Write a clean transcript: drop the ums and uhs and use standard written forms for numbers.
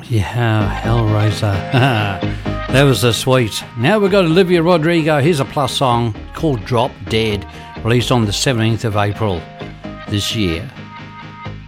Yeah, Hellraiser. That was the sweet. Now we've got Olivia Rodrigo. Here's a Plus song called Drop Dead, released on the 17th of April this year.